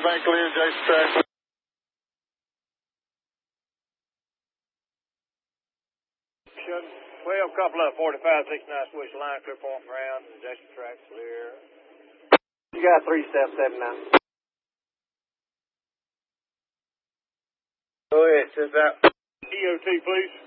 everything clear, Jason track. 12, couple of 45, 69 switch line, clear point ground, Jason track clear. You got 3779. Go ahead, send out. EOT, please.